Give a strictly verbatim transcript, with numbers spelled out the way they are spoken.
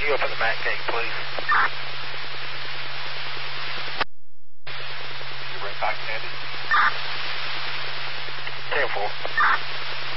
you open the back gate, please? You right back, Andy? ten four.